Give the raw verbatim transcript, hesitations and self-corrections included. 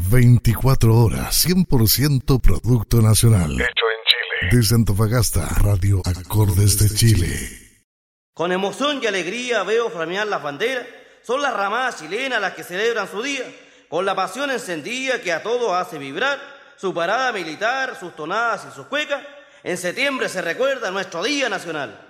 veinticuatro horas, cien por ciento producto nacional. Hecho en Chile. Desde Antofagasta, Radio Acordes de Chile. Con emoción y alegría veo flamear las banderas. Son las ramadas chilenas las que celebran su día, con la pasión encendida que a todos hace vibrar, su parada militar, sus tonadas y sus cuecas. En septiembre se recuerda nuestro Día Nacional.